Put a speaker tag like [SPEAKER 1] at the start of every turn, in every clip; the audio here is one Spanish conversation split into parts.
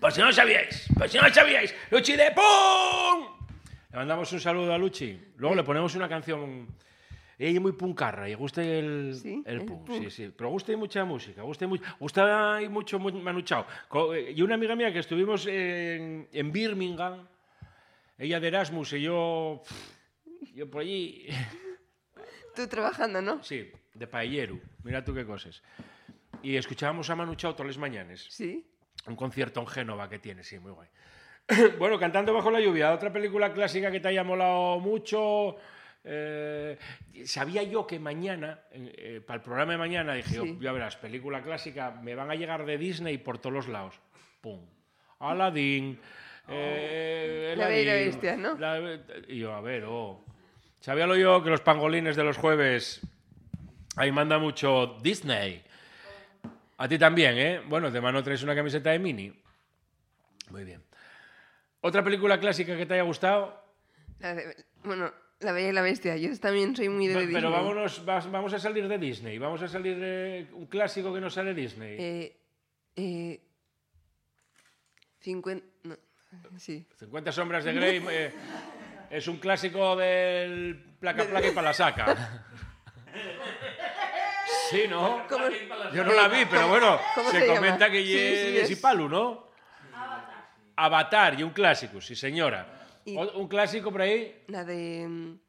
[SPEAKER 1] Por si no sabíais, Luchi de Pum. Le mandamos un saludo a Luchi. Luego le ponemos una canción. Ella es muy puncarra y gusta el punk. Sí. Pero gusta mucha música. Gusta mucho Manu Chao. Y una amiga mía que estuvimos en Birmingham, ella de Erasmus y yo por allí.
[SPEAKER 2] Tú trabajando, ¿no?
[SPEAKER 1] Sí, de paellero. Mira tú qué cosas. Y escuchábamos a Manu Chao todas las mañanas.
[SPEAKER 2] Sí.
[SPEAKER 1] Un concierto en Génova que tiene, sí, muy guay. Bueno, Cantando bajo la lluvia, otra película clásica que te haya molado mucho. Sabía yo que mañana, para el programa de mañana, dije,
[SPEAKER 2] sí.
[SPEAKER 1] Ya verás, película clásica, me van a llegar de Disney por todos los lados. ¡Pum! Aladdin.
[SPEAKER 2] La Bella y la Bestia, ¿no?
[SPEAKER 1] Y yo, a ver, sabíalo yo que los pangolines de los jueves, ahí manda mucho Disney. A ti también, ¿eh? Bueno, de mano traes una camiseta de Mini. Muy bien. ¿Otra película clásica que te haya gustado?
[SPEAKER 2] La Bella y la Bestia. Yo también soy muy de Disney.
[SPEAKER 1] Pero vamos a salir de Disney. Vamos a salir de un clásico que no sale de Disney. 50 sombras de Grey es un clásico del placa y palasaca. Sí, ¿no? Yo no la vi, pero bueno, se comenta que es Ipalu, ¿no? Avatar, y un clásico, sí señora. ¿Un clásico por ahí?
[SPEAKER 2] La de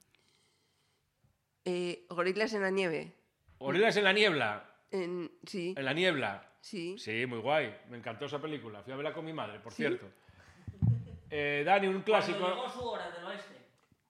[SPEAKER 2] Gorilas en la nieve.
[SPEAKER 1] ¿Gorilas en la niebla?
[SPEAKER 2] Sí.
[SPEAKER 1] ¿En la niebla?
[SPEAKER 2] Sí.
[SPEAKER 1] Sí, muy guay. Me encantó esa película. Fui a verla con mi madre, por cierto. Dani, un clásico.
[SPEAKER 3] Cuando llegó su hora del oeste.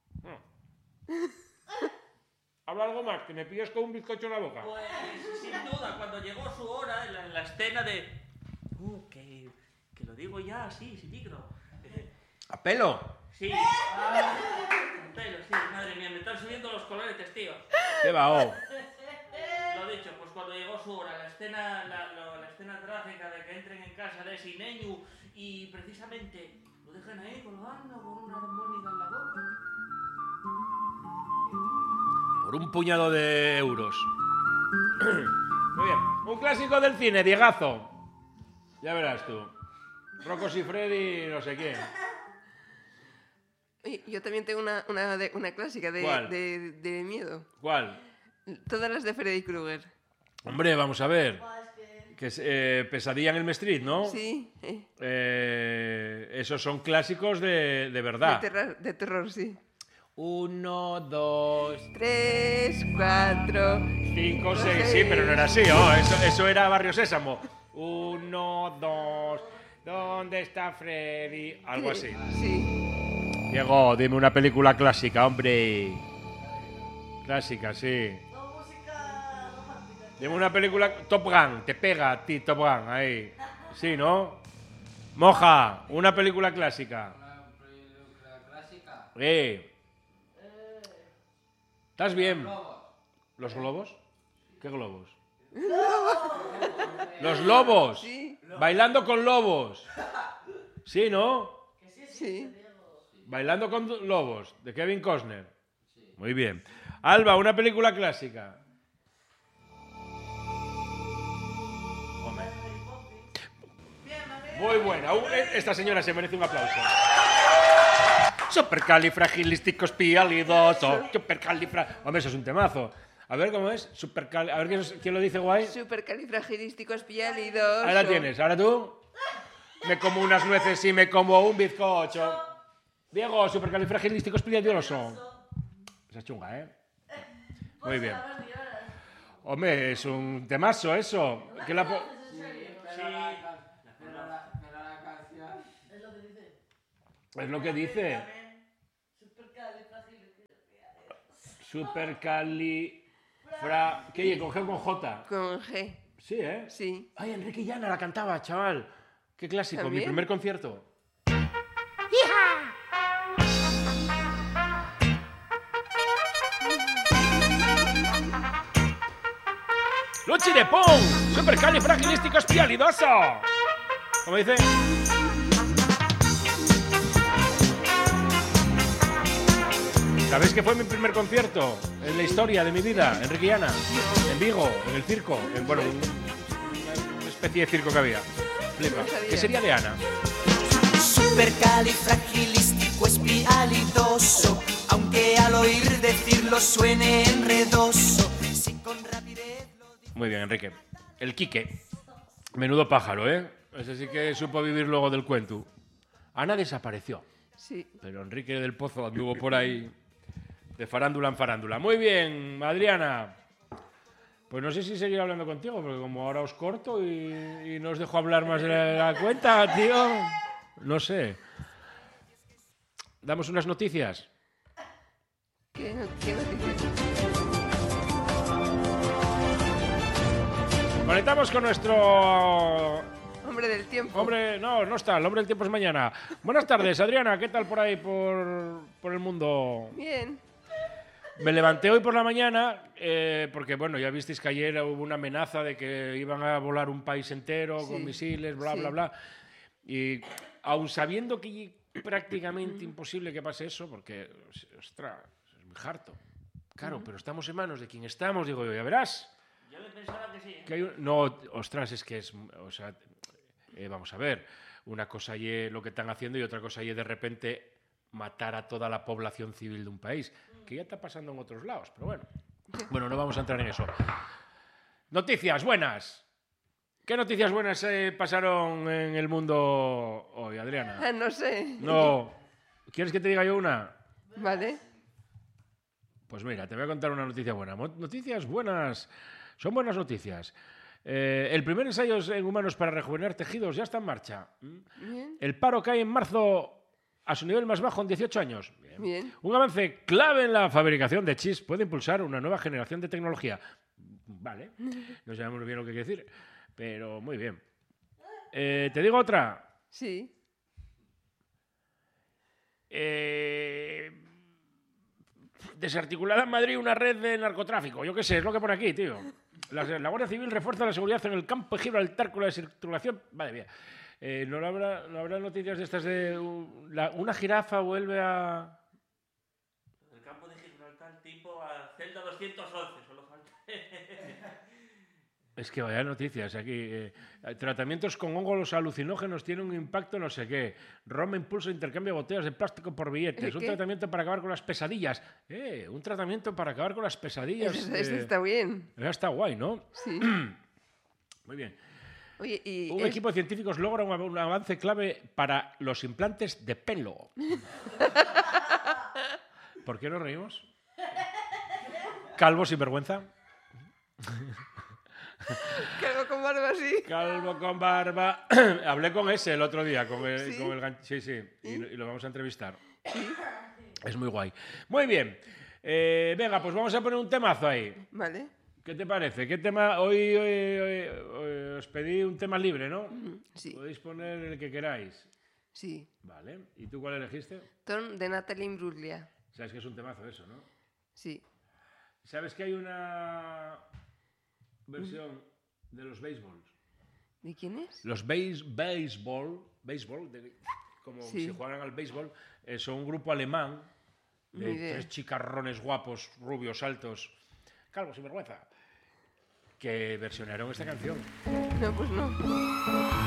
[SPEAKER 1] Habla algo más, que me pillas con un bizcocho en la boca.
[SPEAKER 3] Pues sin duda, cuando llegó su hora, en la escena de... que lo digo ya así, sin micro.
[SPEAKER 1] ¿A pelo?
[SPEAKER 3] Sí. Con pelo, sí. Madre mía, me están subiendo los coloretes, tío.
[SPEAKER 1] ¿Qué va,
[SPEAKER 3] Lo dicho, pues cuando llegó su hora, la escena trágica de que entren en casa de ese Ineñu y precisamente lo dejan ahí colgando con una armónica en la boca.
[SPEAKER 1] Por un puñado de euros. Muy bien. Un clásico del cine, Diegazo. Ya verás tú. Rocco Siffredi, no sé quién.
[SPEAKER 2] Yo también tengo una clásica de miedo.
[SPEAKER 1] ¿Cuál?
[SPEAKER 2] Todas las de Freddy Krueger.
[SPEAKER 1] Hombre, vamos a ver. Que es Pesadilla en Elm Street, ¿no?
[SPEAKER 2] Sí.
[SPEAKER 1] Esos son clásicos de verdad.
[SPEAKER 2] De terror, sí.
[SPEAKER 1] 1, 2,
[SPEAKER 2] 3, 4,
[SPEAKER 1] 5, 6. Sí, pero no era así, ¿no? Eso era Barrio Sésamo. 1, 2. ¿Dónde está Freddy? Algo así.
[SPEAKER 2] Sí.
[SPEAKER 1] Diego, dime una película clásica, hombre. Clásica, sí. Dime una película... Top Gun, te pega a ti Top Gun, ahí. Sí, ¿no? Moja, una película clásica.
[SPEAKER 4] ¿Una película clásica?
[SPEAKER 1] ¿Estás bien? ¿Los globos? ¿Qué globos? ¡Los lobos!
[SPEAKER 2] Sí.
[SPEAKER 1] Bailando con lobos. Sí, ¿no?
[SPEAKER 2] Sí.
[SPEAKER 1] Bailando con lobos, de Kevin Costner. Muy bien. Alba, una película clásica. Hombre. Muy buena. Esta señora se merece un aplauso. Supercalifragilisticoespialidoso. Hombre, eso es un temazo. A ver cómo es. A ver quién lo dice guay.
[SPEAKER 2] Supercalifragilisticoespialidoso.
[SPEAKER 1] Ahí la tienes. Ahora tú. Me como unas nueces y me como un bizcocho. Diego, supercalifragilisticoespialidoso. Esa es chunga, ¿eh? Muy bien. Hombre, es un temazo eso. ¿Qué la
[SPEAKER 4] Pero la canción...
[SPEAKER 1] Es lo que dice. ¿Qué? ¿Con G o con J?
[SPEAKER 2] Con G.
[SPEAKER 1] Sí, ¿eh?
[SPEAKER 2] Sí.
[SPEAKER 1] Ay, Enrique Llana la cantaba, chaval. Qué clásico,
[SPEAKER 2] ¿También?
[SPEAKER 1] mi primer concierto. ¡Luchi de Pong! ¡Supercalifragilisticoespialidoso! ¿Cómo dice? ¿Sabéis que fue mi primer concierto en la historia de mi vida? Enrique Llana, en Vigo, en el circo. Una especie de circo que había. Flipa.
[SPEAKER 2] No sabía.
[SPEAKER 1] ¿Qué sería de Ana?
[SPEAKER 5] supercalifragilisticoespialidoso, aunque al oír decirlo suene enredoso. Si con rapidez lo
[SPEAKER 1] Muy bien, Enrique. El Quique. Menudo pájaro, ¿eh? Ese sí que supo vivir luego del cuento. Ana desapareció.
[SPEAKER 2] Sí.
[SPEAKER 1] Pero Enrique del Pozo anduvo por ahí de farándula en farándula. Muy bien, Adriana. Pues no sé si seguir hablando contigo, porque como ahora os corto y no os dejo hablar más de la cuenta, tío. No sé. ¿Damos unas noticias?
[SPEAKER 2] ¿Qué noticias?
[SPEAKER 1] Conectamos con nuestro...
[SPEAKER 2] Hombre del tiempo.
[SPEAKER 1] Hombre, no está, el hombre del tiempo es mañana. Buenas tardes, Adriana, ¿qué tal por ahí, por el mundo?
[SPEAKER 2] Bien.
[SPEAKER 1] Me levanté hoy por la mañana porque, bueno, ya visteis que ayer hubo una amenaza de que iban a volar un país entero con misiles, bla, bla, bla. Y aun sabiendo que es prácticamente imposible que pase eso, porque, ostras, es muy harto. Claro, pero estamos en manos de quien estamos, digo yo, ya verás.
[SPEAKER 3] Yo le pensaba que sí, ¿eh?
[SPEAKER 1] Que hay no, ostras, es que es... O sea, vamos a ver, una cosa es lo que están haciendo y otra cosa es de repente matar a toda la población civil de un país, que ya está pasando en otros lados, pero bueno. Bueno, no vamos a entrar en eso. Noticias buenas. ¿Qué noticias buenas pasaron en el mundo hoy, Adriana?
[SPEAKER 2] No sé.
[SPEAKER 1] No. ¿Quieres que te diga yo una?
[SPEAKER 2] Vale.
[SPEAKER 1] Pues mira, te voy a contar una noticia buena. Noticias buenas. Son buenas noticias. El primer ensayo en humanos para rejuvenecer tejidos ya está en marcha.
[SPEAKER 2] Bien.
[SPEAKER 1] El paro cae en marzo a su nivel más bajo en 18 años.
[SPEAKER 2] Bien.
[SPEAKER 1] Un avance clave en la fabricación de chips puede impulsar una nueva generación de tecnología. Vale, no sabemos bien lo que quiere decir, pero muy bien. ¿Te digo otra?
[SPEAKER 2] Sí.
[SPEAKER 1] Desarticulada en Madrid una red de narcotráfico. Yo qué sé, es lo que pone aquí, tío. La Guardia Civil refuerza la seguridad en el campo de Gibraltar con la circulación. Vale, bien. ¿No habrá noticias de estas de una jirafa vuelve a...
[SPEAKER 3] El campo de Gibraltar tipo a celda 211, solo falta.
[SPEAKER 1] Es que vaya noticias aquí. Tratamientos con hongos alucinógenos tienen un impacto no sé qué. Roma impulsa intercambio de botellas de plástico por billetes. Un tratamiento para acabar con las pesadillas. Un tratamiento para acabar con las pesadillas.
[SPEAKER 2] Eso está bien.
[SPEAKER 1] Está guay, ¿no?
[SPEAKER 2] Sí.
[SPEAKER 1] Muy bien.
[SPEAKER 2] Oye,
[SPEAKER 1] Un equipo de científicos logra un avance clave para los implantes de pelo. ¿Por qué nos reímos? Calvo sin vergüenza.
[SPEAKER 2] Calvo con barba, sí.
[SPEAKER 1] Calvo con barba. Hablé con ese el otro día, con el sí. Y lo vamos a entrevistar.
[SPEAKER 2] Sí.
[SPEAKER 1] Es muy guay. Muy bien. Venga, pues vamos a poner un temazo ahí.
[SPEAKER 2] Vale.
[SPEAKER 1] ¿Qué te parece? ¿Qué tema? Hoy os pedí un tema libre, ¿no?
[SPEAKER 2] Sí.
[SPEAKER 1] Podéis poner el que queráis.
[SPEAKER 2] Sí.
[SPEAKER 1] Vale. ¿Y tú cuál elegiste?
[SPEAKER 2] Ton de Natalie Imbruglia.
[SPEAKER 1] Sabes que es un temazo eso, ¿no?
[SPEAKER 2] Sí.
[SPEAKER 1] ¿Sabes que hay una versión de los béisbols?
[SPEAKER 2] ¿De quién es?
[SPEAKER 1] Los béisbol, como
[SPEAKER 2] Sí.
[SPEAKER 1] si jugaran al béisbol, son un grupo alemán de
[SPEAKER 2] Muy bien.
[SPEAKER 1] 3 chicarrones guapos, rubios, altos, calvos sin vergüenza, que versionaron esta canción.
[SPEAKER 2] No, pues no.